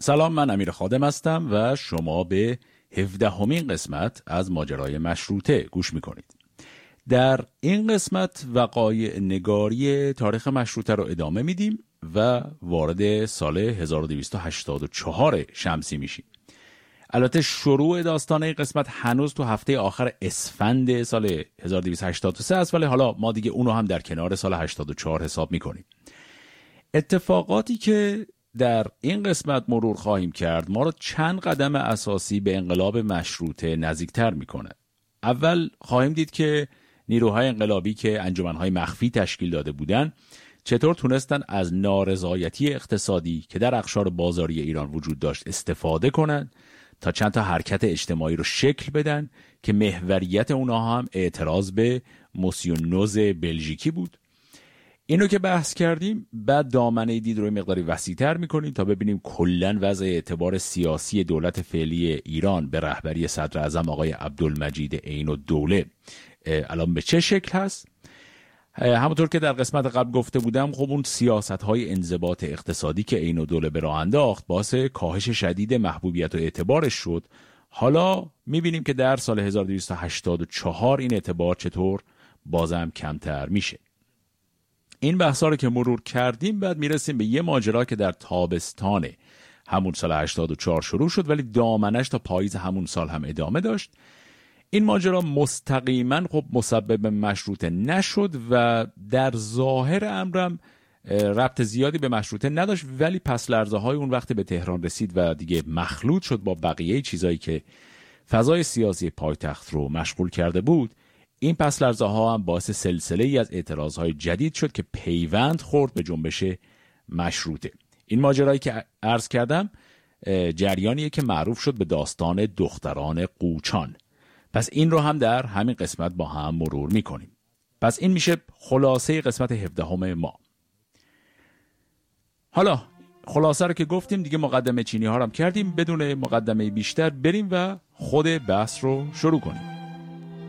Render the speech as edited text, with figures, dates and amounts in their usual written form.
سلام، من امیر خادم هستم و شما به 17مین قسمت از ماجرای مشروطه گوش میکنید. در این قسمت وقایع نگاری تاریخ مشروطه رو ادامه میدیم و وارد سال 1284 شمسی میشیم. البته شروع داستان این قسمت هنوز تو هفته آخر اسفند سال 1283 است، ولی حالا ما دیگه اونو هم در کنار سال 84 حساب میکنیم. اتفاقاتی که در این قسمت مرور خواهیم کرد ما رو چند قدم اساسی به انقلاب مشروطه نزدیکتر میکنه. اول خواهیم دید که نیروهای انقلابی که انجمنهای مخفی تشکیل داده بودند چطور تونستن از نارضایتی اقتصادی که در اقشار بازاری ایران وجود داشت استفاده کنند تا چند تا حرکت اجتماعی رو شکل بدن که محوریت اونها هم اعتراض به موسیونوز بلژیکی بود. اینو که بحث کردیم، بعد دامنه دید رو مقداری وسیع‌تر می‌کنیم تا ببینیم کلاً وضع اعتبار سیاسی دولت فعلی ایران به رهبری صدر اعظم آقای عبدالمجید عین‌الدوله الان به چه شکل هست. همونطور که در قسمت قبل گفته بودم، خب اون سیاست‌های انضباط اقتصادی که عین‌الدوله به راه انداخت باعث کاهش شدید محبوبیت و اعتبارش شد. حالا می‌بینیم که در سال 1284 این اعتبار چطور بازم کمتر میشه. این بحثا رو که مرور کردیم، بعد میرسیم به یه ماجرا که در تابستان همون سال 84 شروع شد ولی دامنش تا پاییز همون سال هم ادامه داشت. این ماجرا مستقیما خب مسبب مشروطه نشد و در ظاهر امرم ربط زیادی به مشروطه نداشت، ولی پس لرزه های اون وقتی به تهران رسید و دیگه مخلوط شد با بقیه چیزایی که فضای سیاسی پایتخت رو مشغول کرده بود، این پس لرزه ها هم باعث سلسله ای از اعتراض های جدید شد که پیوند خورد به جنبش مشروطه. این ماجرایی که عرض کردم جریانیه که معروف شد به داستان دختران قوچان. پس این رو هم در همین قسمت با هم مرور میکنیم. پس این میشه خلاصه قسمت 17 ما. حالا خلاصه رو که گفتیم دیگه، مقدمه چینی ها رو هم کردیم، بدون مقدمه بیشتر بریم و خود بحث رو شروع کنیم.